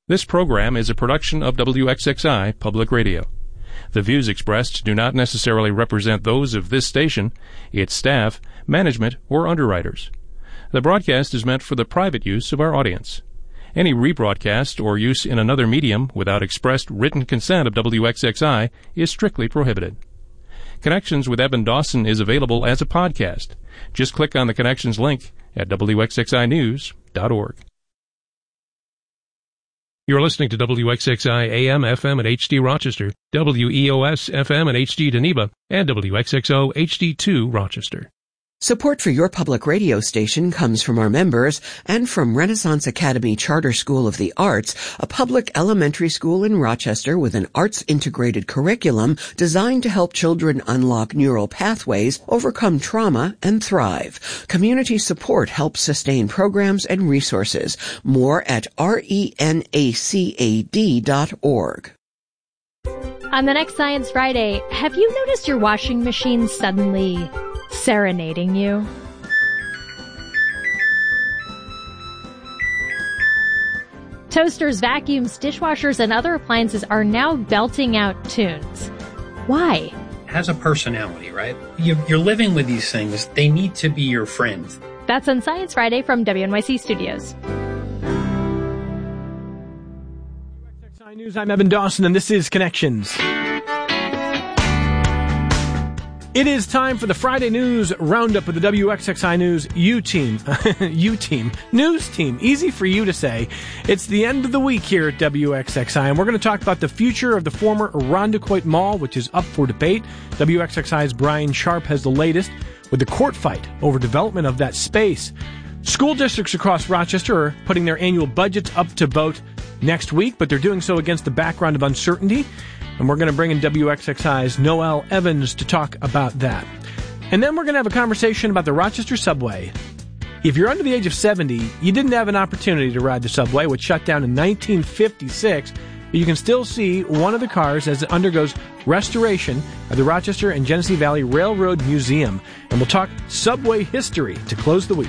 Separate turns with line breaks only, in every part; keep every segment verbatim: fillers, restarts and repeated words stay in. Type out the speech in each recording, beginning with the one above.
This program is a production of W X X I Public Radio. The views expressed do not necessarily represent those of this station, its staff, management, or underwriters. The broadcast is meant for the private use of our audience. Any rebroadcast or use in another medium without expressed written consent of W X X I is strictly prohibited. Connections with Evan Dawson is available as a podcast. Just click on the Connections link at W X X I news dot org. You're listening to W X X I A M F M at H D Rochester, W E O S F M at H D Geneva, and W X X O H D two Rochester.
Support for your public radio station comes from our members and from Renaissance Academy Charter School of the Arts, a public elementary school in Rochester with an arts-integrated curriculum designed to help children unlock neural pathways, overcome trauma, and thrive. Community support helps sustain programs and resources. More at renacad dot org.
On the next Science Friday, have you noticed your washing machine suddenly serenading you? Toasters, vacuums, dishwashers, and other appliances are now belting out tunes. Why?
It has a personality, right? You're, you're living with these things. They need to be your friend.
That's on Science Friday from W N Y C Studios.
W X X I News, I'm Evan Dawson, and this is Connections. It is time for the Friday News Roundup with the W X X I News U-Team. U-Team. News Team. Easy for you to say. It's the end of the week here at W X X I, and we're going to talk about the future of the former Irondequoit Mall, which is up for debate. W X X I's Brian Sharp has the latest with the court fight over development of that space. School districts across Rochester are putting their annual budgets up to vote next week, but they're doing so against the background of uncertainty. And we're going to bring in W X X I's Noel Evans to talk about that. And then we're going to have a conversation about the Rochester subway. If you're under the age of seventy, you didn't have an opportunity to ride the subway, which shut down in nineteen fifty-six. But you can still see one of the cars as it undergoes restoration at the Rochester and Genesee Valley Railroad Museum. And we'll talk subway history to close the week.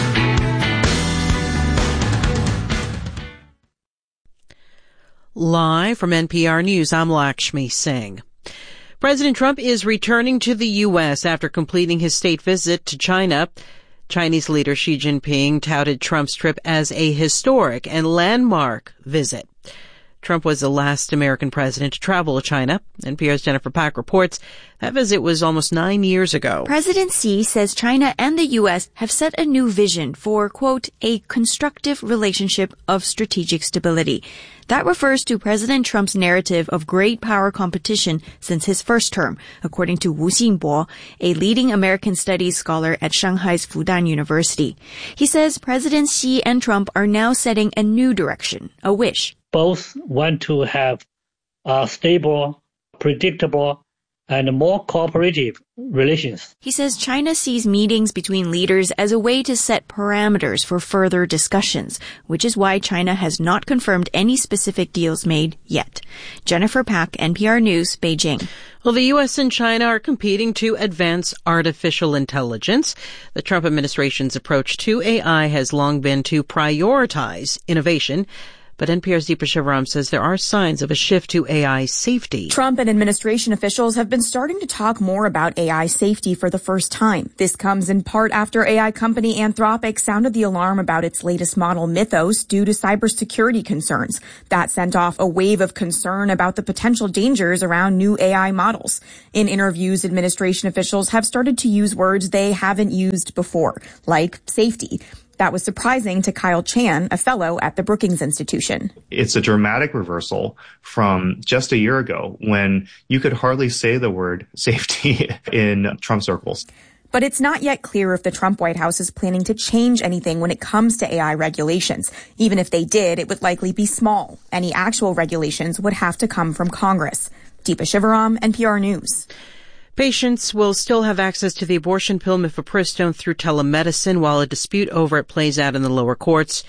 Live from N P R News, I'm Lakshmi Singh. President Trump is returning to the U S after completing his state visit to China. Chinese leader Xi Jinping touted Trump's trip as a historic and landmark visit. Trump was the last American president to travel to China. N P R's Jennifer Pack reports that visit was almost nine years ago.
President Xi says China and the U S have set a new vision for, quote, a constructive relationship of strategic stability. That refers to President Trump's narrative of great power competition since his first term, according to Wu Xinbo, a leading American studies scholar at Shanghai's Fudan University. He says President Xi and Trump are now setting a new direction, a wish.
Both want to have a stable, predictable, and more cooperative relations.
He says China sees meetings between leaders as a way to set parameters for further discussions, which is why China has not confirmed any specific deals made yet. Jennifer Pack, N P R News, Beijing.
Well, the U S and China are competing to advance artificial intelligence. The Trump administration's approach to A I has long been to prioritize innovation. But N P R's Deepa Shivaram says there are signs of a shift to A I safety.
Trump and administration officials have been starting to talk more about A I safety for the first time. This comes in part after A I company Anthropic sounded the alarm about its latest model Mythos due to cybersecurity concerns. That sent off a wave of concern about the potential dangers around new A I models. In interviews, administration officials have started to use words they haven't used before, like safety. That was surprising to Kyle Chan, a fellow at the Brookings Institution.
It's a dramatic reversal from just a year ago when you could hardly say the word safety in Trump circles.
But it's not yet clear if the Trump White House is planning to change anything when it comes to A I regulations. Even if they did, it would likely be small. Any actual regulations would have to come from Congress. Deepa Shivaram, N P R News.
Patients will still have access to the abortion pill mifepristone through telemedicine while a dispute over it plays out in the lower courts.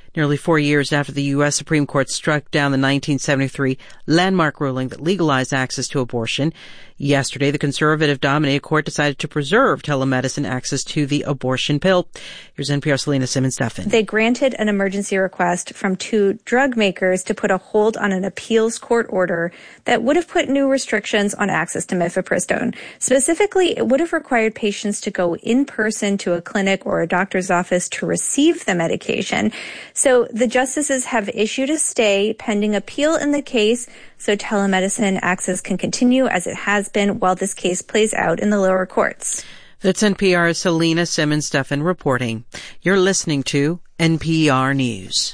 Nearly four years after the U S Supreme Court struck down the nineteen seventy-three landmark ruling that legalized access to abortion, yesterday the conservative-dominated court decided to preserve telemedicine access to the abortion pill. Here's N P R's Selena Simmons-Duffin.
They granted an emergency request from two drug makers to put a hold on an appeals court order that would have put new restrictions on access to mifepristone. Specifically, it would have required patients to go in person to a clinic or a doctor's office to receive the medication. So the justices have issued a stay pending appeal in the case, so telemedicine access can continue as it has been while this case plays out in the lower courts.
That's N P R's Selena Simmons-Duffin reporting. You're listening to N P R News.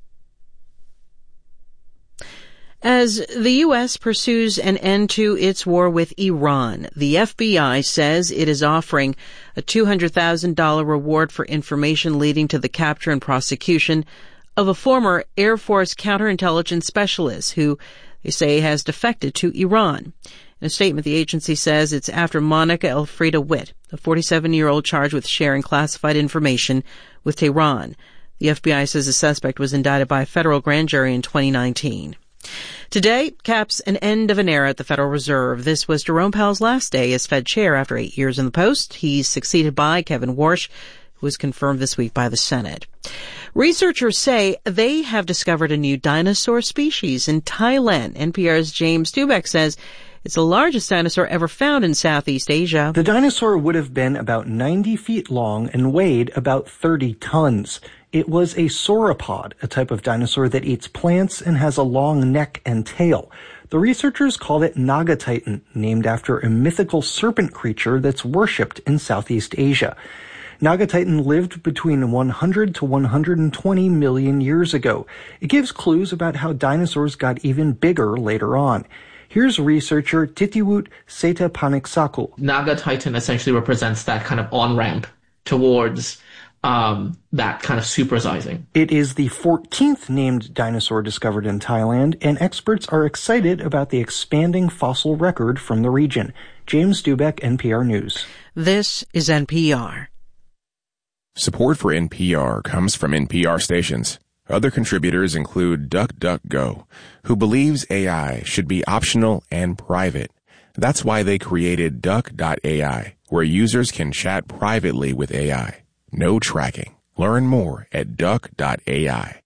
As the U S pursues an end to its war with Iran, the F B I says it is offering a two hundred thousand dollars reward for information leading to the capture and prosecution of a former Air Force counterintelligence specialist who they say has defected to Iran. In a statement, the agency says it's after Monica Elfriede Witt, a forty-seven-year-old charged with sharing classified information with Tehran. The F B I says the suspect was indicted by a federal grand jury in twenty nineteen. Today caps an end of an era at the Federal Reserve. This was Jerome Powell's last day as Fed chair after eight years in the post. He's succeeded by Kevin Warsh, who was confirmed this week by the Senate. Researchers say they have discovered a new dinosaur species in Thailand. N P R's James Stubeck says it's the largest dinosaur ever found in Southeast Asia.
The dinosaur would have been about ninety feet long and weighed about thirty tons. It was a sauropod, a type of dinosaur that eats plants and has a long neck and tail. The researchers called it Nagatitan, named after a mythical serpent creature that's worshipped in Southeast Asia. Nagatitan lived between one hundred to one hundred twenty million years ago. It gives clues about how dinosaurs got even bigger later on. Here's researcher Titiwut Setapaniksaku.
Nagatitan essentially represents that kind of on-ramp towards um, that kind of supersizing.
It is the fourteenth named dinosaur discovered in Thailand, and experts are excited about the expanding fossil record from the region. James Stubeck, N P R News.
This is N P R.
Support for N P R comes from N P R stations. Other contributors include DuckDuckGo, who believes A I should be optional and private. That's why they created Duck dot A I, where users can chat privately with A I. No tracking. Learn more at Duck dot A I.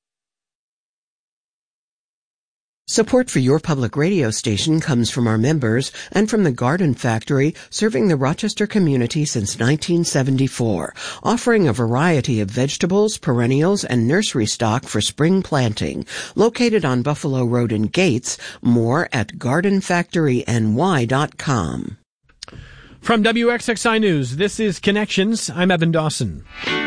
Support for your public radio station comes from our members and from the Garden Factory, serving the Rochester community since nineteen seventy-four, offering a variety of vegetables, perennials, and nursery stock for spring planting. Located on Buffalo Road in Gates, more at garden factory n y dot com.
From W X X I News, this is Connections. I'm Evan Dawson.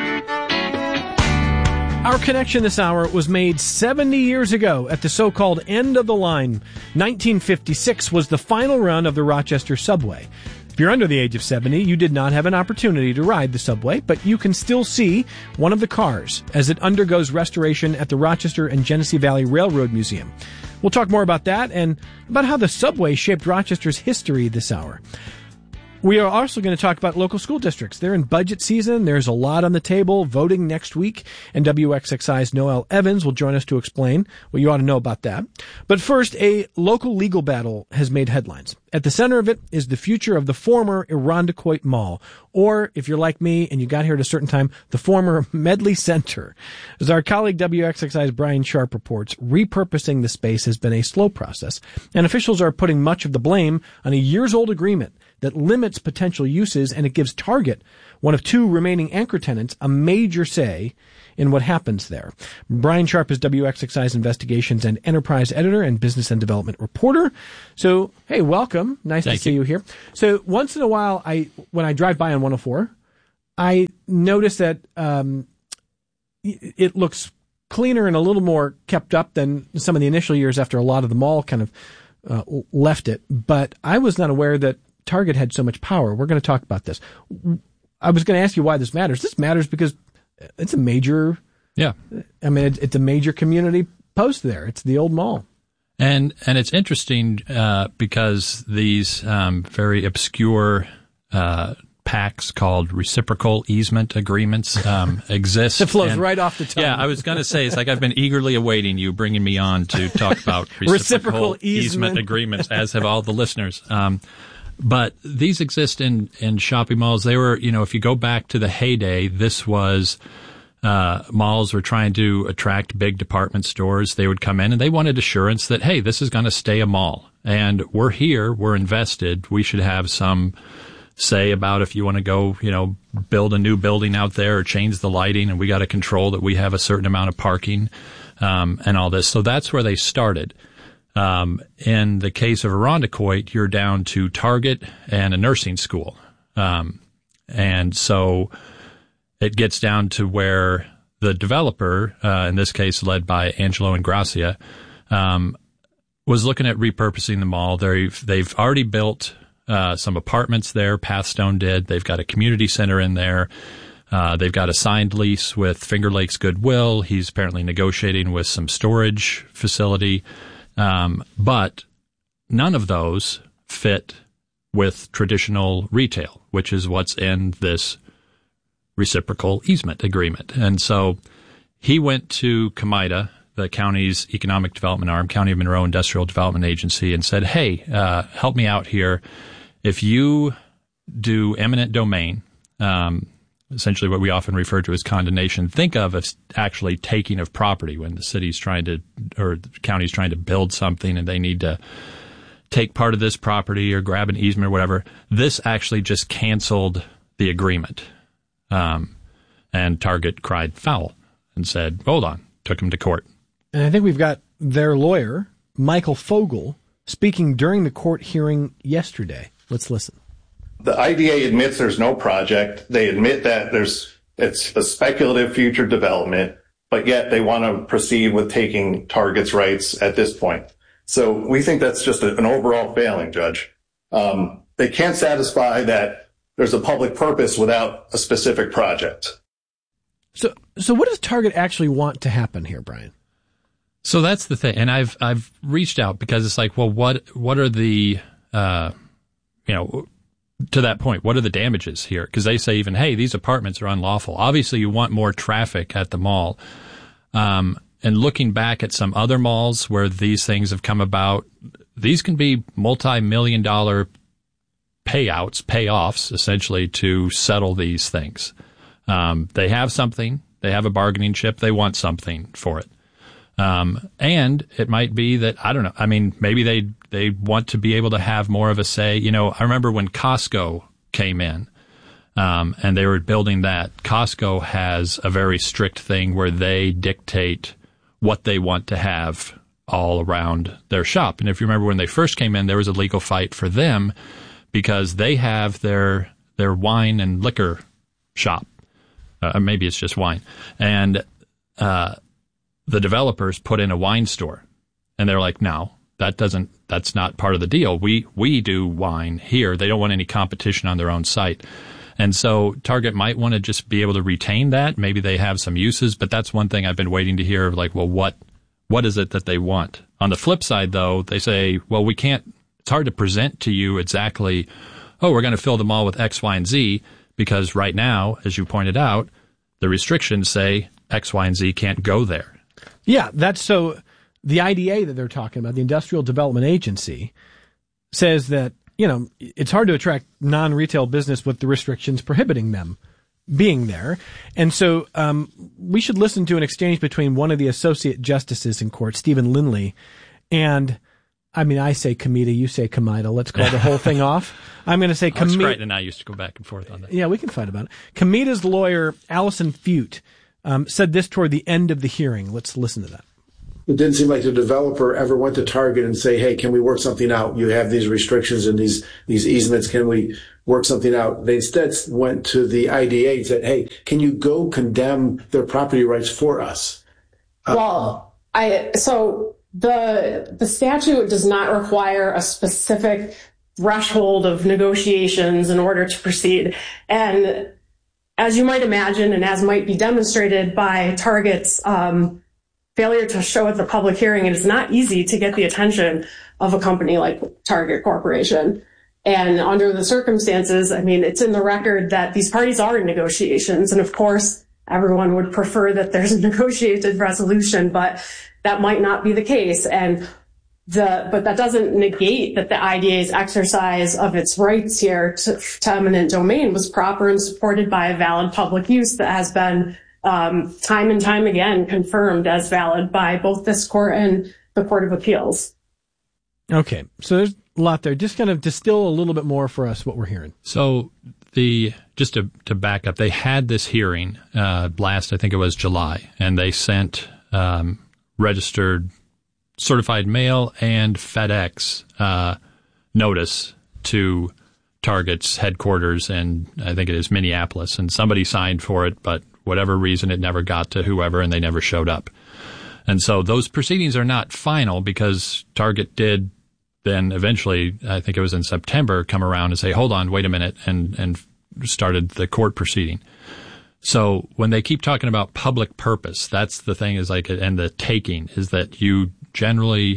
Our connection this hour was made seventy years ago at the so-called end of the line. nineteen fifty-six was the final run of the Rochester subway. If you're under the age of seventy, you did not have an opportunity to ride the subway, but you can still see one of the cars as it undergoes restoration at the Rochester and Genesee Valley Railroad Museum. We'll talk more about that and about how the subway shaped Rochester's history this hour. We are also going to talk about local school districts. They're in budget season. There's a lot on the table. Voting next week. And W X X I's Noel Evans will join us to explain what you ought to know about that. But first, a local legal battle has made headlines. At the center of it is the future of the former Irondequoit Mall. Or, if you're like me and you got here at a certain time, the former Medley Center. As our colleague W X X I's Brian Sharp reports, repurposing the space has been a slow process. And officials are putting much of the blame on a years-old agreement that limits potential uses, and it gives Target, one of two remaining anchor tenants, a major say in what happens there. Brian Sharp is W X X I's investigations and enterprise editor and business and development reporter. So, hey, welcome. Nice Thank to see you. you here. So once in a while, I when I drive by on one oh four, I notice that um, it looks cleaner and a little more kept up than some of the initial years after a lot of the mall kind of uh, left it. But I was not aware that Target had so much power. We're going to talk about this. I was going to ask you why this matters. This matters because it's a major,
yeah.
I mean, it's, it's a major community post there. It's the old mall.
And and it's interesting uh, because these um, very obscure uh, PACs called reciprocal easement agreements um, exist.
It flows
and,
right off the tongue.
Yeah, I was going to say, it's like I've been eagerly awaiting you bringing me on to talk about reciprocal,
reciprocal easement.
easement agreements, as have all the listeners. Um, but these exist in, in shopping malls. They were, you know, if you go back to the heyday, this was uh, malls were trying to attract big department stores. They would come in and they wanted assurance that, hey, this is going to stay a mall. And we're here, we're invested, we should have some say about if you want to go, you know, build a new building out there or change the lighting, and we got to control that we have a certain amount of parking, um, and all this. So that's where they started. Um, in the case of Irondequoit, you're down to Target and a nursing school. Um, and so it gets down to where the developer, uh, in this case led by Angelo Ingrassia, um, was looking at repurposing the mall. They've, they've already built Uh, some apartments there. Pathstone did. They've got a community center in there. Uh, they've got a signed lease with Finger Lakes Goodwill. He's apparently negotiating with some storage facility. Um, but none of those fit with traditional retail, which is what's in this reciprocal easement agreement. And so he went to COMIDA, the county's economic development arm, County of Monroe Industrial Development Agency, and said, hey, uh, help me out here. If you do eminent domain, um, essentially what we often refer to as condemnation, think of as actually taking of property when the city's trying to, or the county's trying to build something and they need to take part of this property or grab an easement or whatever. This actually just canceled the agreement. Um, and Target cried foul and said, hold on, took him to court.
And I think we've got their lawyer, Michael Fogel, speaking during the court hearing yesterday. Let's listen.
The I D A admits there's no project. They admit that there's it's a speculative future development, but yet they want to proceed with taking Target's rights at this point. So we think that's just a, an overall failing, Judge. Um, they can't satisfy that there's a public purpose without a specific project.
So, so what does Target actually want to happen here, Brian?
So that's the thing. And I've, I've reached out because it's like, well, what, what are the, uh, you know, to that point, what are the damages here? Because they say even, hey, these apartments are unlawful. Obviously, you want more traffic at the mall. Um, and looking back at some other malls where these things have come about, these can be multi-million dollar payouts, payoffs, essentially, to settle these things. Um, they have something. They have a bargaining chip. They want something for it. Um, and it might be that, I don't know, I mean, maybe they, they want to be able to have more of a say. You know, I remember when Costco came in, um, and they were building that. Costco has a very strict thing where they dictate what they want to have all around their shop. And if you remember when they first came in, there was a legal fight for them because they have their, their wine and liquor shop. Uh, maybe it's just wine. And, uh, the developers put in a wine store, and they're like, no, that doesn't, that's not part of the deal. We, we do wine here. They don't want any competition on their own site. And so Target might want to just be able to retain that. Maybe they have some uses, but that's one thing I've been waiting to hear of, like, well, what, what is it that they want? On the flip side, though, they say, well, we can't, it's hard to present to you exactly, oh, we're going to fill the mall with X, Y, and Z, because right now, as you pointed out, the restrictions say X, Y, and Z can't go there.
Yeah, that's so the I D A that they're talking about, the Industrial Development Agency, says that, you know, it's hard to attract non-retail business with the restrictions prohibiting them being there. And so um, we should listen to an exchange between one of the associate justices in court, Stephen Lindley, and, I mean, I say COMIDA, you say COMIDA. Let's call the whole thing off. I'm going to say COMIDA.
Alex Crichton and I used to go back and forth on that.
Yeah, we can fight about it. COMIDA's lawyer, Allison Fute, Um, said this toward the end of the hearing. Let's listen to that.
It didn't seem like the developer ever went to Target and say, hey, can we work something out? You have these restrictions and these, these easements. Can we work something out? They instead went to the I D A and said, hey, can you go condemn their property rights for us?
Uh, well, I, so the, the statute does not require a specific threshold of negotiations in order to proceed. And as you might imagine, and as might be demonstrated by Target's um, failure to show at the public hearing, it is not easy to get the attention of a company like Target Corporation. And under the circumstances, I mean, it's in the record that these parties are in negotiations. And of course, everyone would prefer that there's a negotiated resolution, but that might not be the case. And the, but that doesn't negate that the I D A's exercise of its rights here to, to eminent domain was proper and supported by a valid public use that has been um, time and time again confirmed as valid by both this court and the Court of Appeals.
Okay, so there's a lot there. Just kind of distill a little bit more for us what we're hearing.
So the just to, to back up, they had this hearing uh, last, I think it was July, and they sent um, registered certified mail and FedEx uh, notice to Target's headquarters in, I think it is Minneapolis, and somebody signed for it, but whatever reason it never got to whoever, and they never showed up. And so those proceedings are not final because Target did then eventually, I think it was in September, come around and say, hold on, wait a minute, and, and started the court proceeding. So when they keep talking about public purpose, that's the thing is like, and the taking is that you generally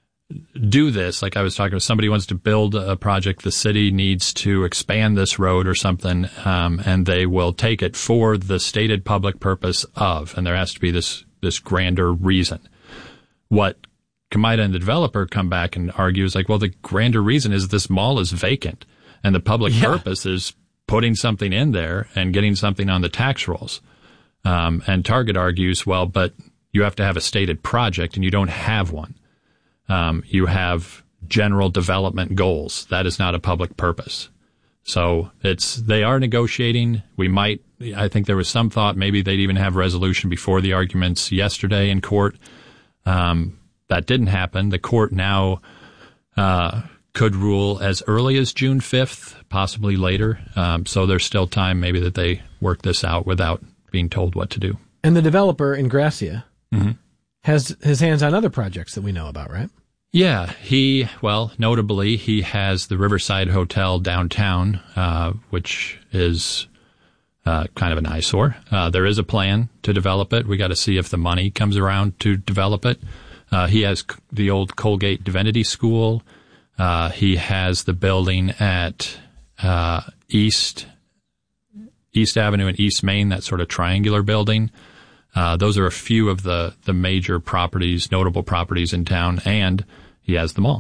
do this. Like I was talking, if somebody wants to build a project, the city needs to expand this road or something, um, and they will take it for the stated public purpose of, and there has to be this, this grander reason. What Kamida and the developer come back and argue is like, well, the grander reason is this mall is vacant and the public yeah. purpose is putting something in there and getting something on the tax rolls. Um, and Target argues, well, but you have to have a stated project and you don't have one. Um, you have general development goals. That is not a public purpose. So it's, they are negotiating. We might, I think there was some thought maybe they'd even have resolution before the arguments yesterday in court. Um, That didn't happen. The court now uh, could rule as early as June fifth, possibly later. Um, so there's still time maybe that they work this out without being told what to do.
And the developer, Ingrassia,
mm-hmm.
has his hands on other projects that we know about, right?
Yeah. He, well, notably, he has the Riverside Hotel downtown, uh, which is uh, kind of an eyesore. Uh, there is a plan to develop it. We got to see if the money comes around to develop it. Uh, he has the old Colgate Divinity School. Uh, he has the building at uh, East East Avenue and East Main, that sort of triangular building. Uh, those are a few of the, the major properties, notable properties in town, and he has them all.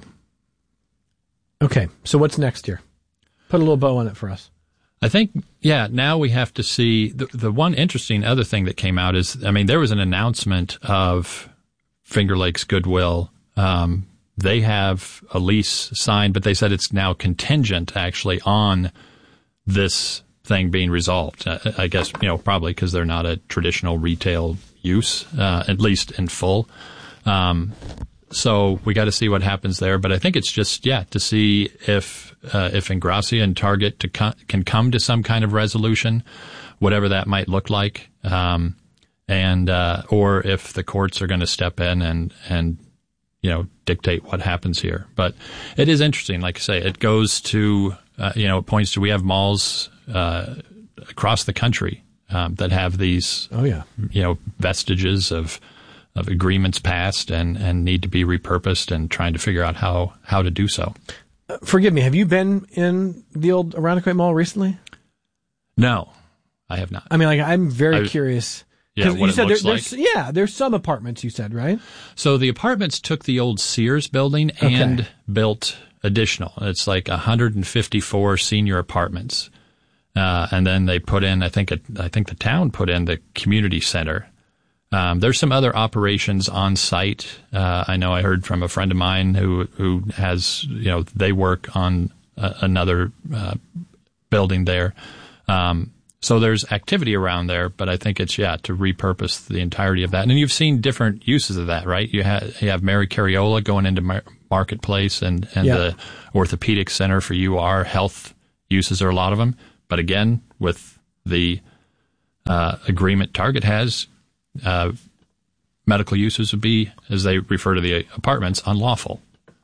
Okay, so what's next here? Put a little bow on it for us.
I think, yeah, now we have to see, the, the one interesting other thing that came out is, I mean, there was an announcement of Finger Lakes Goodwill. Um, they have a lease signed, but they said it's now contingent actually on this thing being resolved. Uh, I guess, you know, probably because they're not a traditional retail use, uh, at least in full. Um, so we got to see what happens there. But I think it's just, yeah, to see if, uh, if Ingrassia and Target to co- can come to some kind of resolution, whatever that might look like. Um, and, uh, or if the courts are going to step in and, and, you know, dictate what happens here. But it is interesting. Like I say, it goes to, uh, you know, it points to, we have malls, uh, across the country, um, that have these,
oh yeah,
you know, vestiges of, of agreements passed and, and need to be repurposed, and trying to figure out how, how to do so.
Uh, forgive me. Have you been in the old Irondequoit Mall recently?
No, I have not.
I mean, like, I'm very
I,
curious.
Yeah, what
you
it
said
looks
there,
like.
There's, yeah, there's some apartments, you said, right?
So the apartments took the old Sears building and okay. built additional. It's like one hundred fifty-four senior apartments. Uh, and then they put in, I think, a, I think the town put in the community center. Um, there's some other operations on site. Uh, I know I heard from a friend of mine who, who has, you know, they work on a, another, uh, building there. Um, so there's activity around there, but I think it's, yeah, to repurpose the entirety of that. And you've seen different uses of that, right? You have, you have Mary Cariola going into Mar- Marketplace and, and yeah. the orthopedic center for U R. Health uses are a lot of them. But again, with the uh, agreement Target has, uh, medical uses would be, as they refer to the apartments, unlawful.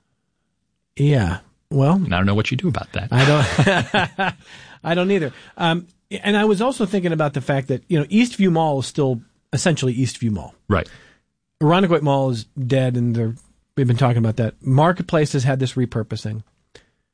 Yeah. Well,
and I don't know what you do about that.
I don't. I don't either. Um, and I was also thinking about the fact that, you know, Eastview Mall is still essentially Eastview Mall.
Right.
Irondequoit Mall is dead, and we've been talking about that. Marketplace has had this repurposing.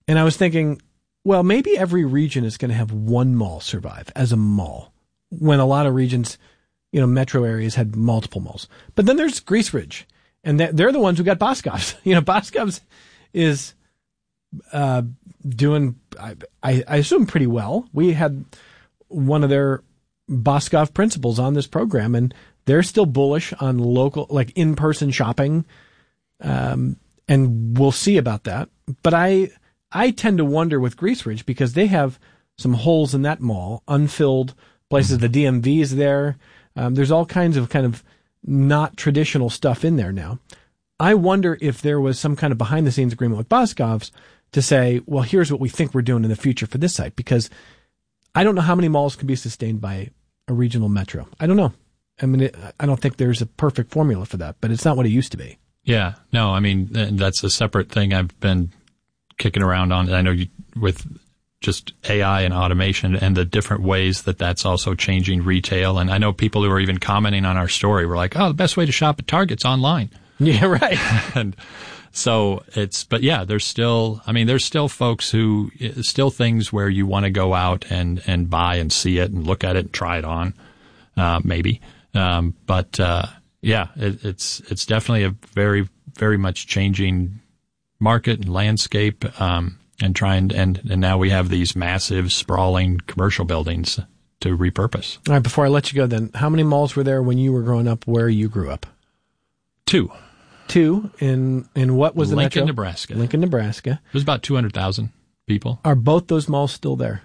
And I was thinking, well, maybe every region is going to have one mall survive as a mall, when a lot of regions, you know, metro areas had multiple malls. But then there's Grease Ridge, and they're the ones who got Boscov's. You know, Boscov's is uh, doing, I, I assume, pretty well. We had one of their Boscov principals on this program, and they're still bullish on local, like in-person shopping, um, and we'll see about that. But I... I tend to wonder with Grease Ridge, because they have some holes in that mall, unfilled places. The D M V is there. Um, there's all kinds of kind of not traditional stuff in there now. I wonder if there was some kind of behind the scenes agreement with Boscov's to say, well, here's what we think we're doing in the future for this site, because I don't know how many malls can be sustained by a regional metro. I don't know. I mean, it, I don't think there's a perfect formula for that, but it's not what it used to be.
Yeah, no, I mean, that's a separate thing I've been kicking around on. I know you, with just A I and automation and the different ways that that's also changing retail. And I know people who are even commenting on our story were like, oh, the best way to shop at Target's online.
Yeah, right.
And so it's, but yeah, there's still, I mean, there's still folks who, still things where you want to go out and, and buy and see it and look at it and try it on, uh, maybe. Um, but, uh, yeah, it, it's, it's definitely a very, very much changing market and landscape, um, and trying, and, and now we have these massive sprawling commercial buildings to repurpose.
All right. Before I let you go, then, how many malls were there when you were growing up where you grew up?
Two.
Two in, in what was the
Lincoln,
metro?
Nebraska.
Lincoln, Nebraska.
It was about two hundred thousand people.
Are both those malls still there?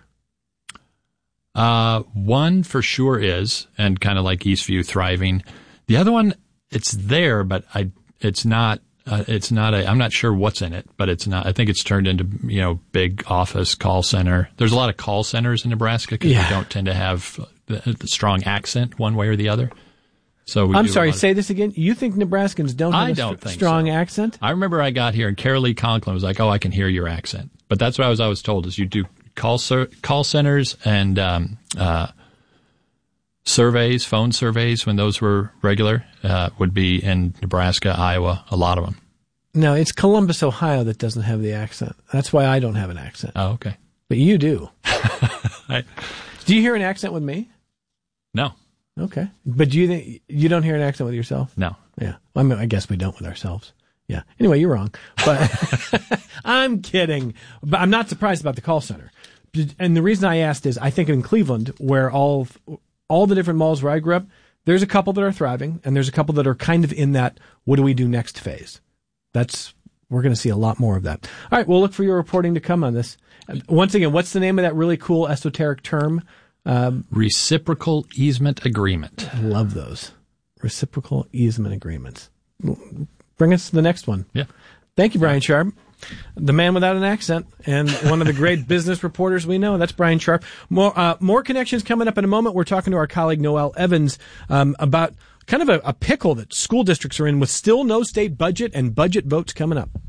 Uh, one for sure is, and kind of like Eastview thriving. The other one, it's there, but I, it's not, Uh, it's not a, I'm not sure what's in it, but it's not, I think it's turned into, you know, big office call center. There's a lot of call centers in Nebraska because
Yeah.
we don't tend to have the, the strong accent one way or the other. So we
I'm
do a
sorry,
lot of-
say this again. You think Nebraskans don't have
I
a
don't
st-
think
strong
so.
accent?
I remember I got here and Carolee Conklin was like, oh, I can hear your accent. But that's what I was, I was told is you do call, cer- call centers and, um, uh, surveys, phone surveys when those were regular, uh, would be in Nebraska, Iowa, a lot of them.
No, it's Columbus, Ohio that doesn't have the accent. That's why I don't have an accent.
Oh, okay.
But you do.
I,
do you hear an accent with me?
No.
Okay. But do you think you don't hear an accent with yourself?
No.
Yeah. I mean, I guess we don't with ourselves. Yeah. Anyway, you're wrong. But I'm kidding. But I'm not surprised about the call center. And the reason I asked is I think in Cleveland, where all all the different malls where I grew up, there's a couple that are thriving, and there's a couple that are kind of in that what do we do next phase. That's we're going to see a lot more of that. All right, we'll look for your reporting to come on this. Once again, what's the name of that really cool esoteric term? Um,
Reciprocal easement agreement.
I love those. Reciprocal easement agreements. Bring us to the next one.
Yeah.
Thank you, Brian Sharp. The man without an accent and one of the great business reporters we know. That's Brian Sharp. More, uh, more connections coming up in a moment. We're talking to our colleague Noelle Evans um, about kind of a, a pickle that school districts are in with still no state budget and budget votes coming up.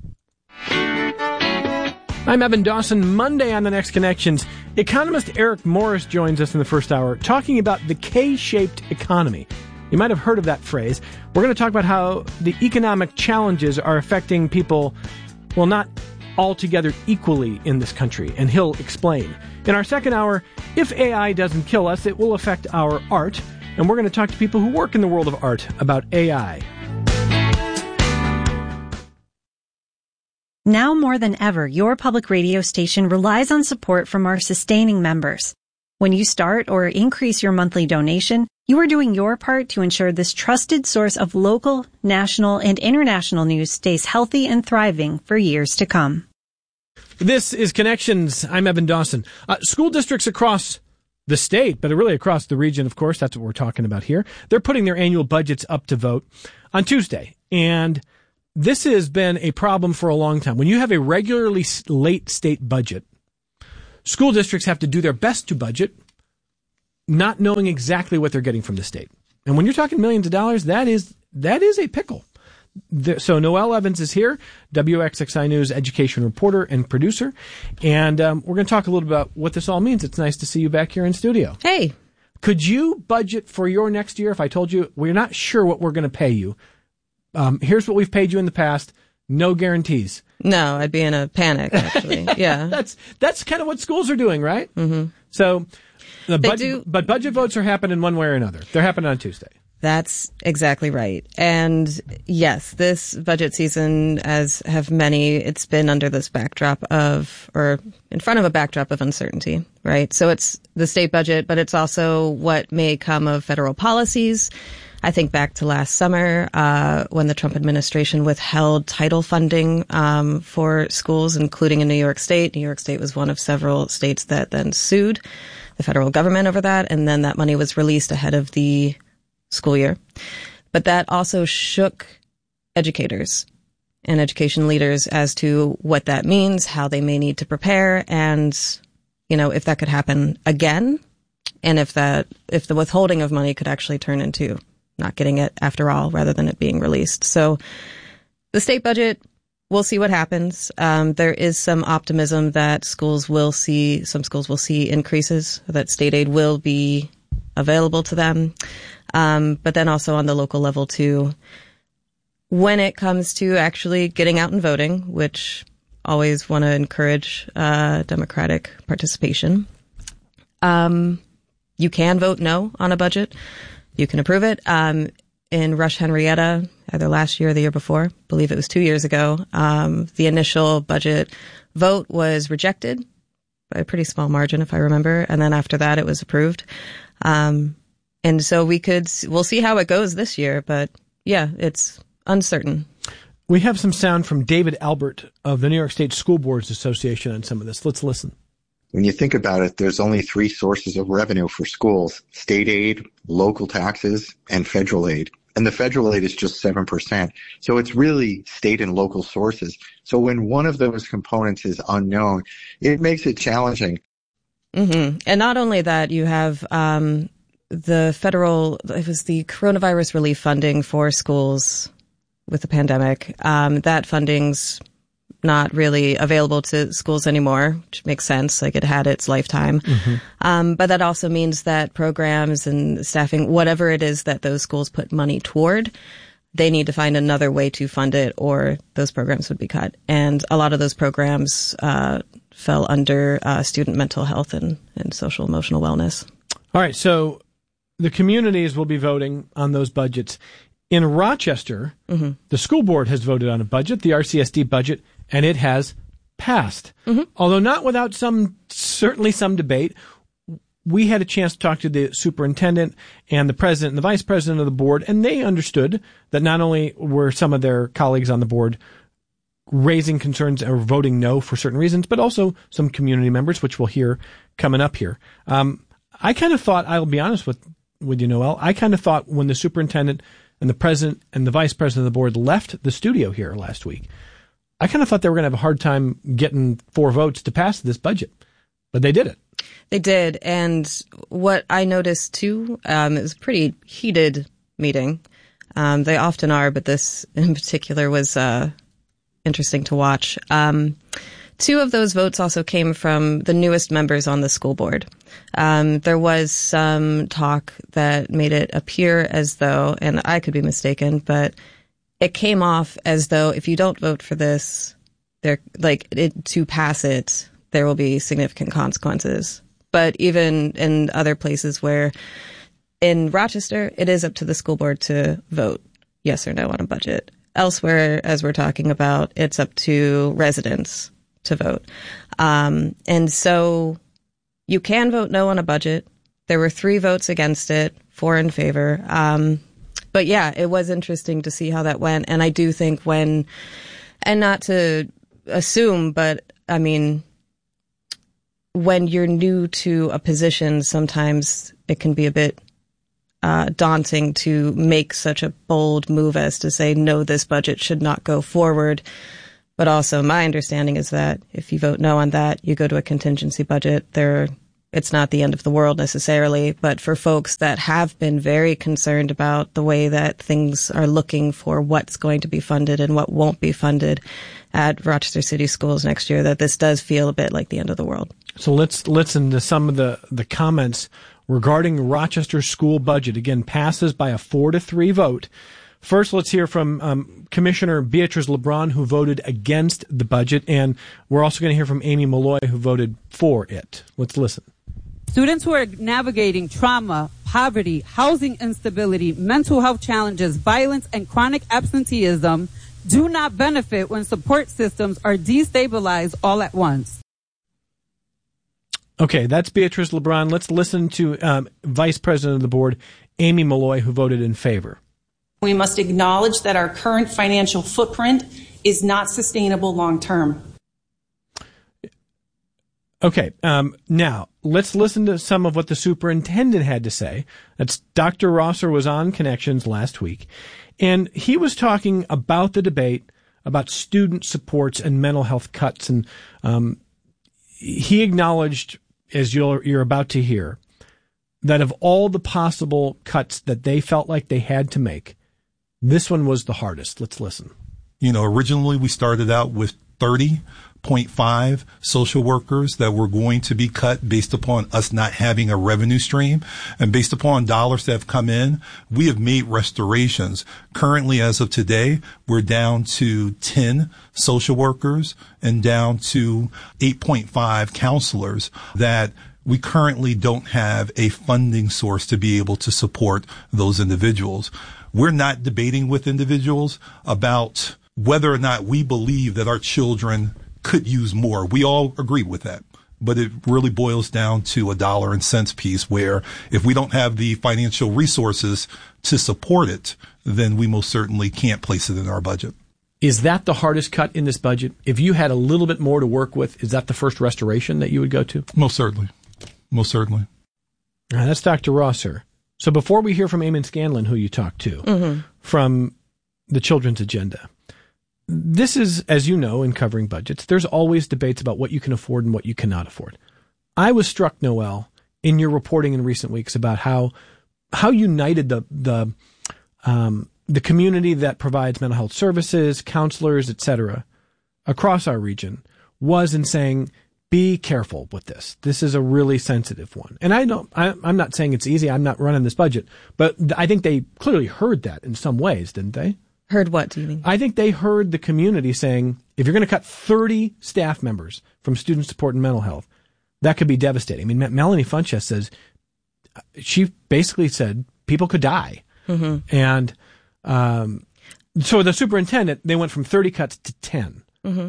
I'm Evan Dawson. Monday on The Next Connections, economist Eric Morris joins us in the first hour talking about the K-shaped economy. You might have heard of that phrase. We're going to talk about how the economic challenges are affecting people, well, not altogether equally in this country, and he'll explain. In our second hour, if A I doesn't kill us, it will affect our art, and we're going to talk to people who work in the world of art about A I.
Now more than ever, your public radio station relies on support from our sustaining members. When you start or increase your monthly donation, you are doing your part to ensure this trusted source of local, national, and international news stays healthy and thriving for years to come.
This is Connections. I'm Evan Dawson. Uh, school districts across the state, but really across the region, of course, that's what we're talking about here. They're putting their annual budgets up to vote on Tuesday. And this has been a problem for a long time. When you have a regularly late state budget, school districts have to do their best to budget, not knowing exactly what they're getting from the state. And when you're talking millions of dollars, that is that is a pickle. The, so Noelle Evans is here, W X X I News education reporter and producer. And um, we're going to talk a little about what this all means. It's nice to see you back here in studio.
Hey.
Could you budget for your next year if I told you we're not sure what we're going to pay you? Um, here's what we've paid you in the past. no guarantees.
No, I'd be in a panic, actually. Yeah.
that's that's kind of what schools are doing, right? Mm-hmm. So, the budget, do, but budget votes are happening one way or another. They're happening on Tuesday.
That's exactly right. And yes, this budget season, as have many, it's been under this backdrop of, or in front of a backdrop of uncertainty, right? So it's the state budget, but it's also what may come of federal policies. I think back to last summer, uh, when the Trump administration withheld title funding, um, for schools, including in New York State. New York State was one of several states that then sued the federal government over that. And then that money was released ahead of the school year. But that also shook educators and education leaders as to what that means, how they may need to prepare, and, you know, if that could happen again, and if that, if the withholding of money could actually turn into not getting it after all, rather than it being released. So the state budget, we'll see what happens. Um, there is some optimism that schools will see, some schools will see increases, that state aid will be available to them. Um, but then also on the local level too, when it comes to actually getting out and voting, which always want to encourage, uh, democratic participation. Um, you can vote no on a budget. You can approve it. Um, in Rush Henrietta, either last year or the year before, I believe it was two years ago, um, the initial budget vote was rejected by a pretty small margin, if I remember. And then after that, it was approved. Um, and so we could, we'll see how it goes this year, but yeah, it's uncertain.
We have some sound from David Albert of the New York State School Boards Association on some of this. Let's listen.
When you think about it, there's only three sources of revenue for schools: state aid, local taxes, and federal aid. And the federal aid is just seven percent. So it's really state and local sources. So when one of those components is unknown, it makes it challenging.
Mm-hmm. And not only that, you have um, the federal, it was the coronavirus relief funding for schools with the pandemic. Um, that funding's not really available to schools anymore, which makes sense. Like, it had its lifetime. Mm-hmm. Um, but that also means that programs and staffing, whatever it is that those schools put money toward, they need to find another way to fund it, or those programs would be cut. And a lot of those programs uh, fell under uh, student mental health and, and social emotional wellness.
All right. So the communities will be voting on those budgets. In Rochester, mm-hmm. the school board has voted on a budget, the R C S D budget, and it has passed. Mm-hmm. Although not without some, certainly some debate. We had a chance to talk to the superintendent and the president and the vice president of the board, and they understood that not only were some of their colleagues on the board raising concerns or voting no for certain reasons, but also some community members, which we'll hear coming up here. Um, I kind of thought, I'll be honest with, with you, Noel, I kind of thought when the superintendent and the president and the vice president of the board left the studio here last week, I kind of thought they were going to have a hard time getting four votes to pass this budget, but they did it.
They did. And what I noticed too, um, it was a pretty heated meeting. Um, they often are, but this in particular was, uh, interesting to watch. Um, two of those votes also came from the newest members on the school board. Um, there was some talk that made it appear as though, and I could be mistaken, but it came off as though if you don't vote for this, there, like, it, to pass it, there will be significant consequences. But even in other places where in Rochester, it is up to the school board to vote yes or no on a budget. Elsewhere, as we're talking about, it's up to residents to vote. Um, and so you can vote no on a budget. There were three votes against it, four in favor. Um, but yeah, it was interesting to see how that went. And I do think when, and not to assume, but I mean, when you're new to a position, sometimes it can be a bit uh, daunting to make such a bold move as to say, no, this budget should not go forward. But also my understanding is that if you vote no on that, you go to a contingency budget. There, it's not the end of the world necessarily, but for folks that have been very concerned about the way that things are looking for what's going to be funded and what won't be funded at Rochester City Schools next year, that this does feel a bit like the end of the world.
So let's listen to some of the, the comments regarding Rochester school budget. Again, passes by a four to three vote. First, let's hear from um, Commissioner Beatrice LeBron, who voted against the budget, and we're also going to hear from Amy Malloy, who voted for it. Let's listen.
Students who are navigating trauma, poverty, housing instability, mental health challenges, violence, and chronic absenteeism do not benefit when support systems are destabilized all at once.
Okay, that's Beatrice LeBron. Let's listen to um, Vice President of the Board, Amy Malloy, who voted in favor.
We must acknowledge that our current financial footprint is not sustainable long term.
Okay, um, now let's listen to some of what the superintendent had to say. That's Doctor Rosser was on Connections last week, and he was talking about the debate about student supports and mental health cuts, and um, he acknowledged, as you're, you're about to hear, that of all the possible cuts that they felt like they had to make, this one was the hardest. Let's listen.
You know, originally we started out with thirty point five social workers that were going to be cut based upon us not having a revenue stream. And based upon dollars that have come in, we have made restorations. Currently, as of today, we're down to ten social workers and down to eight point five counselors that we currently don't have a funding source to be able to support those individuals. We're not debating with individuals about whether or not we believe that our children could use more. We all agree with that. But it really boils down to a dollar and cents piece where if we don't have the financial resources to support it, then we most certainly can't place it in our budget.
Is that the hardest cut in this budget? If you had a little bit more to work with, is that the first restoration that you would go to?
Most certainly. Most certainly.
All right, that's Doctor Rosser. So before we hear from Eamon Scanlon, who you talked to, mm-hmm. from the Children's Agenda, this is, as you know, in covering budgets, there's always debates about what you can afford and what you cannot afford. I was struck, Noel, in your reporting in recent weeks about how how united the the um, the community that provides mental health services, counselors, et cetera, across our region was in saying, be careful with this. This is a really sensitive one. And I don't, I, I'm not saying it's easy. I'm not running this budget, but I think they clearly heard that in some ways, didn't they?
Heard what, do you mean?
I think they heard the community saying, if you're going to cut thirty staff members from student support and mental health, that could be devastating. I mean, Melanie Funchess says, she basically said people could die. Mm-hmm. And um, so the superintendent, they went from thirty cuts to ten. Mm-hmm.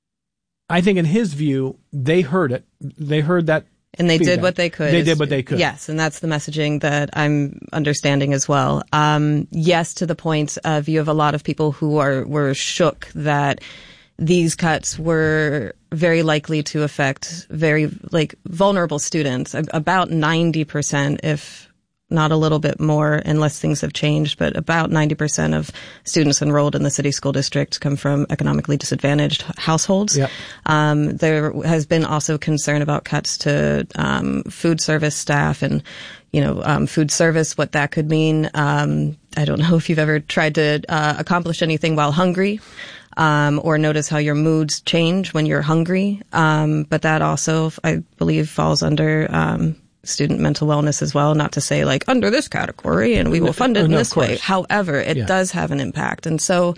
I think in his view, they heard it. They heard that.
And they
feedback.
did what they could.
They did what they could.
Yes, and that's the messaging that I'm understanding as well. Um, yes, to the point of you have a lot of people who are were shook that these cuts were very likely to affect very like vulnerable students. About ninety percent, if not a little bit more, unless things have changed, but about ninety percent of students enrolled in the city school district come from economically disadvantaged households. Yep. Um, there has been also concern about cuts to um, food service staff and, you know, um, food service, what that could mean. Um, I don't know if you've ever tried to uh, accomplish anything while hungry. Um, or notice how your moods change when you're hungry. Um, but that also, I believe, falls under um, student mental wellness as well. Not to say like under this category and we will fund it in no, this way. However, it yeah. does have an impact. And so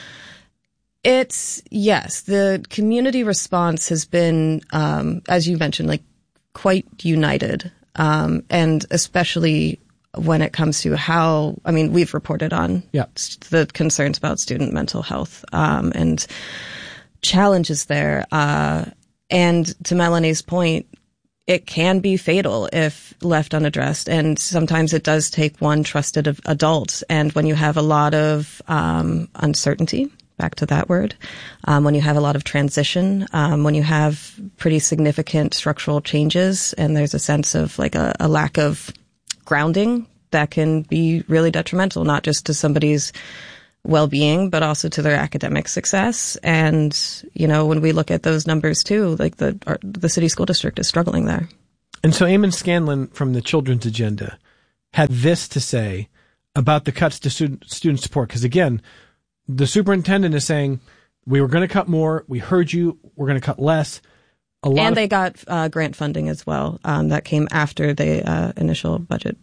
it's, yes, the community response has been, um, as you mentioned, like quite united. Um, and especially when it comes to how, I mean, we've reported on yeah. the concerns about student mental health, um, and challenges there. Uh, and to Melanie's point, it can be fatal if left unaddressed. And sometimes it does take one trusted adult. And when you have a lot of, um, uncertainty, back to that word, um, when you have a lot of transition, um, when you have pretty significant structural changes and there's a sense of like a, a lack of grounding, that can be really detrimental, not just to somebody's well-being, but also to their academic success. And, you know, when we look at those numbers too, like the our, the city school district is struggling there.
And so Eamon Scanlon from the Children's Agenda had this to say about the cuts to student, student support. Because again, the superintendent is saying, we were going to cut more. We heard you. We're going to cut less. A lot
and
of-
they got uh, grant funding as well. Um, that came after the uh, initial budget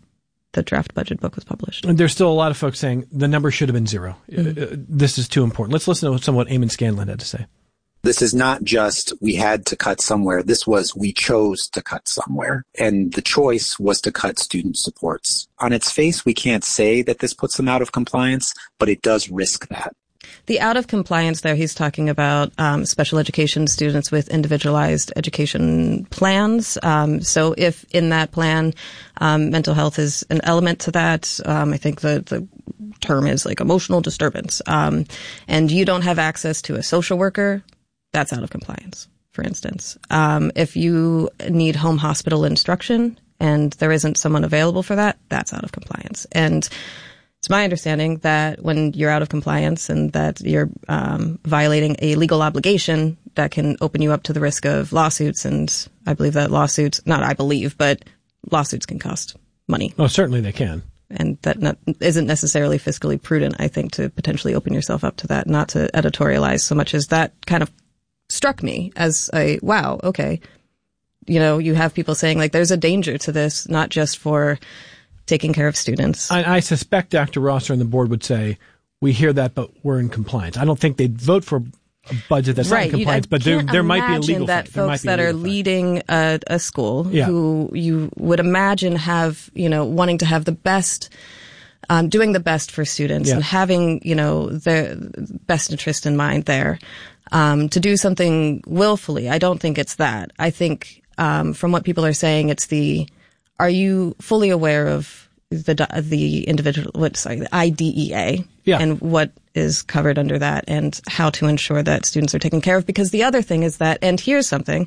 the draft budget book was published.
And there's still a lot of folks saying the number should have been zero.
Mm-hmm.
Uh, this is too important. Let's listen to some of what Eamon Scanlon had to say.
This is not just we had to cut somewhere. This was we chose to cut somewhere. And the choice was to cut student supports. On its face, we can't say that this puts them out of compliance, but it does risk that.
The out of compliance there, he's talking about um, special education students with individualized education plans. Um, so if in that plan, um, mental health is an element to that, um, I think the, the term is like emotional disturbance, um, and you don't have access to a social worker, that's out of compliance, for instance. Um, if you need home hospital instruction and there isn't someone available for that, that's out of compliance. And it's my understanding that when you're out of compliance and that you're um, violating a legal obligation, that can open you up to the risk of lawsuits. And I believe that lawsuits, not I believe, but lawsuits can cost money.
Oh, certainly they can.
And that not, isn't necessarily fiscally prudent, I think, to potentially open yourself up to that, not to editorialize so much as that kind of struck me as a, wow, okay. You know, you have people saying like there's a danger to this, not just for taking care of students.
I, I suspect Doctor Rosser and the board would say, we hear that, but we're in compliance. I don't think they'd vote for a budget that's
right.
not in compliance,
you,
but there, there might be a legal
that
fight.
folks that are leading a, a school
yeah.
who you would imagine have, you know, wanting to have the best, um, doing the best for students
yeah.
and having, you know, the best interest in mind there, um, to do something willfully. I don't think it's that. I think, um, from what people are saying, it's the, are you fully aware of the the individual, what, sorry, the I D E A
yeah.
and what is covered under that and how to ensure that students are taken care of? Because the other thing is that, and here's something,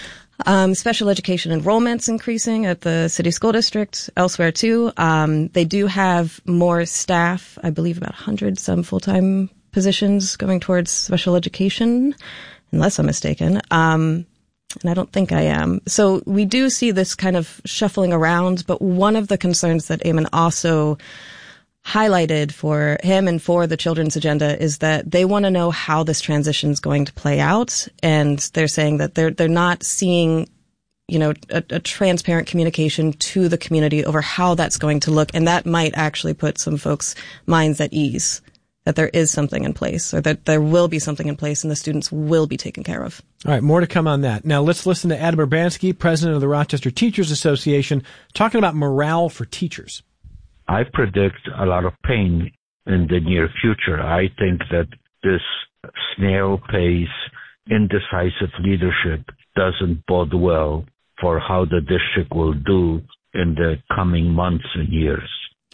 um, special education enrollment's increasing at the city school district, elsewhere too. Um, they do have more staff, I believe about one hundred some full-time positions going towards special education, unless I'm mistaken. Um, And I don't think I am. So we do see this kind of shuffling around, but one of the concerns that Eamon also highlighted for him and for the children's agenda is that they want to know how this transition is going to play out. And they're saying that they're, they're not seeing, you know, a, a transparent communication to the community over how that's going to look. And that might actually put some folks' minds at ease, that there is something in place, or that there will be something in place and the students will be taken care of.
All right, more to come on that. Now let's listen to Adam Urbanski, president of the Rochester Teachers Association, talking about morale for teachers.
I predict a lot of pain in the near future. I think that this snail pace, indecisive leadership doesn't bode well for how the district will do in the coming months and years.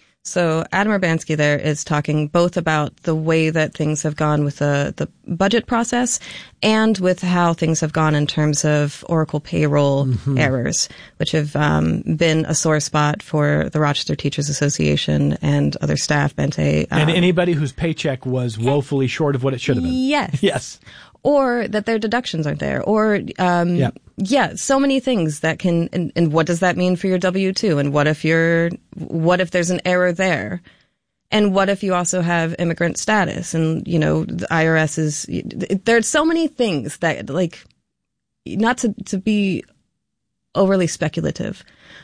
So Adam Urbanski there is talking both about the way that things have gone with the, the budget process and with how things have gone in terms of Oracle payroll mm-hmm. errors, which have um, been a sore spot for the Rochester Teachers Association and other staff. Bente, um,
and anybody whose paycheck was woefully short of what it should have been.
Yes.
Yes.
Or that their deductions aren't there. Or, um,
yep.
yeah, so many things that can, and, and what does that mean for your W two? And what if you're, what if there's an error there? And what if you also have immigrant status? And, you know, the I R S is, there's so many things that, like, not to, to be overly speculative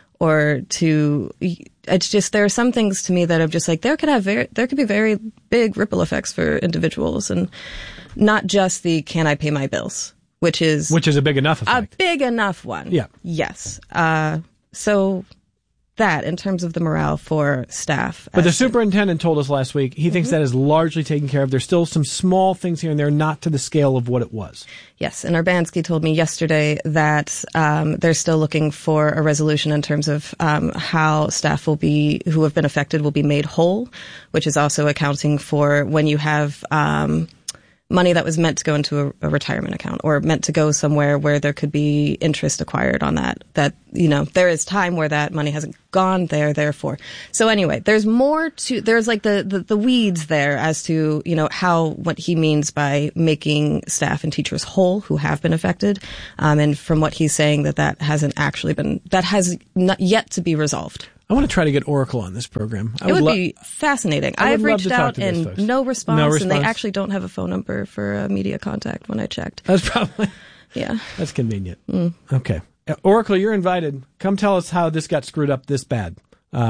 or to, it's just, there are some things to me that I'm just like, there could have very, there could be very big ripple effects for individuals, and not just the can I pay my bills, which is
which is a big enough effect.
A big enough one.
Yeah.
Yes. Uh, so that in terms of the morale for staff.
But the superintendent told us last week he thinks mm-hmm. that is largely taken care of. There's still some small things here and there, not to the scale of what it was.
Yes, and Urbanski told me yesterday that um, they're still looking for a resolution in terms of um, how staff will be, who have been affected, will be made whole, which is also accounting for when you have um, money that was meant to go into a, a retirement account or meant to go somewhere where there could be interest acquired on that, that, you know, there is time where that money hasn't gone there, therefore. So anyway, there's more to, there's like the, the, the weeds there as to, you know, how, what he means by making staff and teachers whole who have been affected. Um, and from what he's saying that that hasn't actually been, that has not yet to be resolved.
I want to try to get Oracle on this program.
I it would, would lo- be fascinating.
I
I've
would
reached out and
no
response,
no response,
and they actually don't have a phone number for a media contact when I checked.
That's probably
yeah.
That's convenient.
Mm.
Okay, Oracle, you're invited. Come tell us how this got screwed up this bad. Um,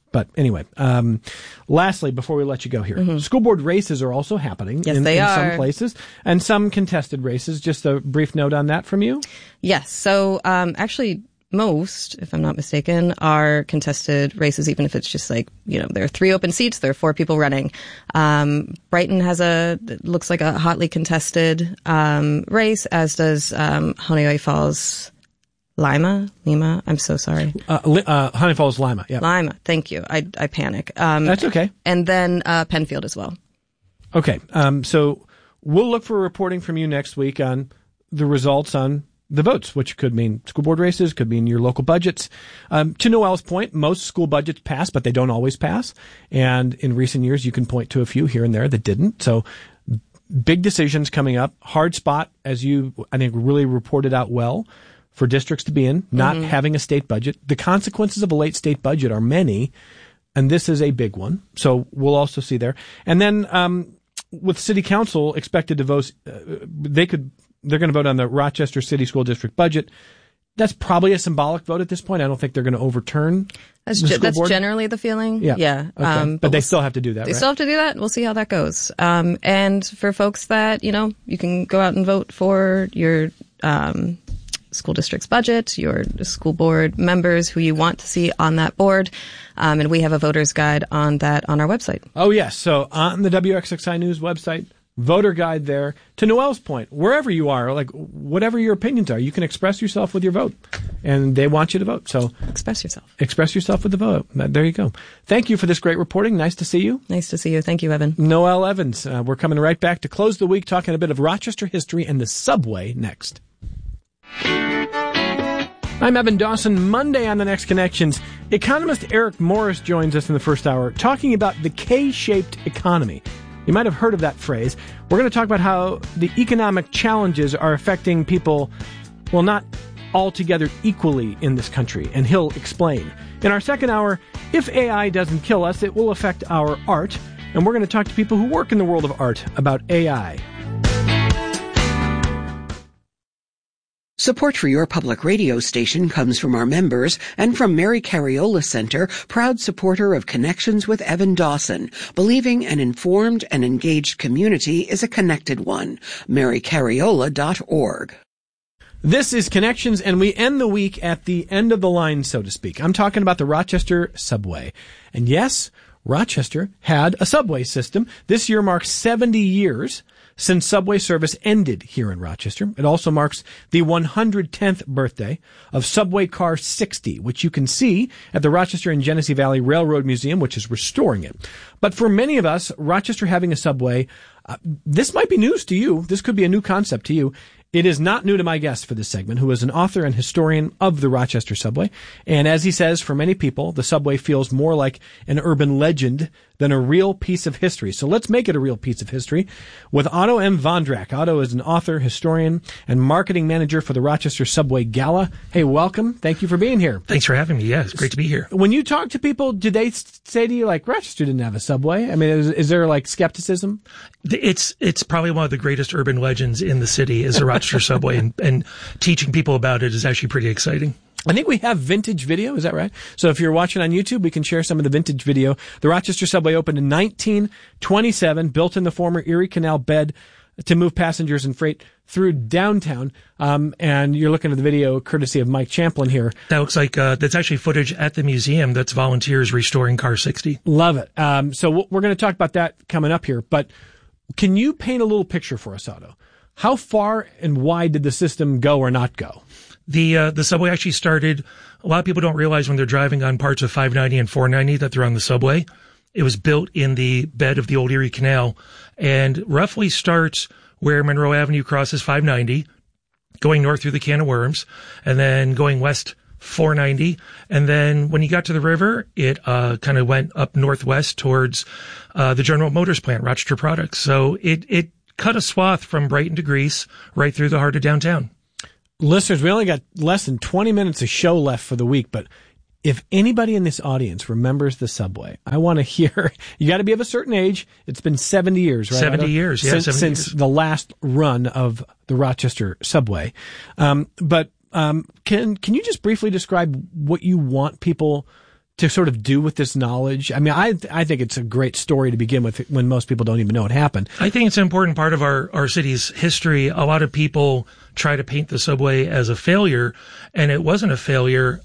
But anyway, um, lastly, before we let you go here, mm-hmm. school board races are also happening
yes,
in,
they
in
are.
some places, and some contested races. Just a brief note on that from you.
Yes. So um, actually, most, if I'm not mistaken, are contested races, even if it's just like, you know, there are three open seats, there are four people running. Um, Brighton has a, looks like a hotly contested um, race, as does um, Honeoye Falls. Lima, Lima. I'm so sorry.
Uh, uh, Honey Falls, Lima. Yeah,
Lima. Thank you. I I panic. Um,
That's okay.
And then uh, Penfield as well.
Okay. Um. So we'll look for reporting from you next week on the results on the votes, which could mean school board races, could mean your local budgets. Um. To Noelle's point, most school budgets pass, but they don't always pass. And in recent years, you can point to a few here and there that didn't. So big decisions coming up. Hard spot, as you I think really reported out well, for districts to be in, not mm-hmm. having a state budget. The consequences of a late state budget are many, and this is a big one. So we'll also see there. And then um, with city council expected to vote, uh, they could they're going to vote on the Rochester City School District budget. That's probably a symbolic vote at this point. I don't think they're going to overturn.
That's
the
ge-
school
that's
board.
generally the feeling.
Yeah,
yeah.
Okay.
Um,
but,
but
they
we'll
still have to do that.
They
right?
still have to do that. We'll see how that goes. Um, and for folks that you know, you can go out and vote for your. Um, school district's budget, your school board members who you want to see on that board. Um, and we have a voter's guide on that on our website.
Oh, yes. So on the W X X I News website, voter guide there. To Noelle's point, wherever you are, like whatever your opinions are, you can express yourself with your vote. And they want you to vote. So
express yourself.
Express yourself with the vote. There you go. Thank you for this great reporting. Nice to see you.
Nice to see you. Thank you, Evan.
Noelle Evans. Uh, we're coming right back to close the week talking a bit of Rochester history and the subway next. I'm Evan Dawson. Monday on The Next Connections, economist Eric Morris joins us in the first hour talking about the K-shaped economy. You might have heard of that phrase. We're going to talk about how the economic challenges are affecting people, well, not altogether equally in this country, and he'll explain. In our second hour, if A I doesn't kill us, it will affect our art, and we're going to talk to people who work in the world of art about A I.
Support for your public radio station comes from our members and from Mary Cariola Center, proud supporter of Connections with Evan Dawson, believing an informed and engaged community is a connected one. mary cariola dot org.
This is Connections, and we end the week at the end of the line, so to speak. I'm talking about the Rochester subway. And yes, Rochester had a subway system. This year marks seventy years since subway service ended here in Rochester. It also marks the one hundred tenth birthday of Subway Car sixty, which you can see at the Rochester and Genesee Valley Railroad Museum, which is restoring it. But for many of us, Rochester having a subway, uh, this might be news to you. This could be a new concept to you. It is not new to my guest for this segment, who is an author and historian of the Rochester subway. And as he says, for many people, the subway feels more like an urban legend than a real piece of history. So let's make it a real piece of history with Otto M. Vondrak. Otto is an author, historian, and marketing manager for the Rochester Subway Gala. Hey, welcome. Thank you for being here.
Thanks for having me. Yeah, it's great to be here.
When you talk to people, do they say to you, like, Rochester didn't have a subway? I mean, is, is there, like, skepticism?
It's it's probably one of the greatest urban legends in the city is the Rochester subway, and, and teaching people about it is actually pretty exciting.
I think we have vintage video. Is that right? So if you're watching on YouTube, we can share some of the vintage video. The Rochester subway opened in nineteen twenty-seven, built in the former Erie Canal bed to move passengers and freight through downtown. Um, and you're looking at the video courtesy of Mike Champlin here.
That looks like, uh, that's actually footage at the museum. That's volunteers restoring Car sixty.
Love it. Um, so we're going to talk about that coming up here. But can you paint a little picture for us, Otto? How far and wide did the system go or not go?
The uh, the subway actually started, a lot of people don't realize when they're driving on parts of five ninety and four ninety that they're on the subway. It was built in the bed of the old Erie Canal and roughly starts where Monroe Avenue crosses five ninety, going north through the Can of Worms, and then going west four ninety. And then when you got to the river, it uh kind of went up northwest towards uh the General Motors plant, Rochester Products. So it it cut a swath from Brighton to Greece right through the heart of downtown.
Listeners, we only got less than twenty minutes of show left for the week, but if anybody in this audience remembers the subway, I want to hear. You got to be of a certain age. It's been seventy years, right?
seventy years, yeah,
since,
seventy
since
years.
the last run of the Rochester subway. Um, but um, can can you just briefly describe what you want people to sort of do with this knowledge? I mean, I I think it's a great story to begin with when most people don't even know it happened.
I think it's an important part of our, our city's history. A lot of people try to paint the subway as a failure, and it wasn't a failure.